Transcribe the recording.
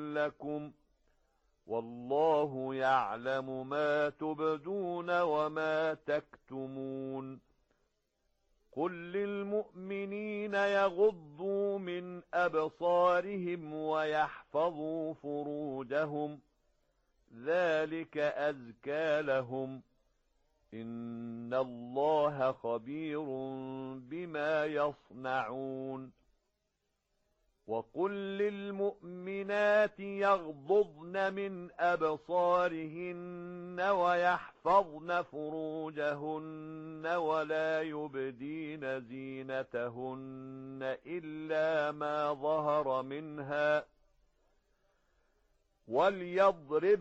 لكم والله يعلم ما تبدون وما تكتمون قل للمؤمنين يغضوا من أبصارهم ويحفظوا فروجهم ذلك أزكى لهم إن الله خبير بما يصنعون وقل للمؤمنات يغضضن من أبصارهن ويحفظن فروجهن ولا يبدين زينتهن إلا ما ظهر منها وليضربن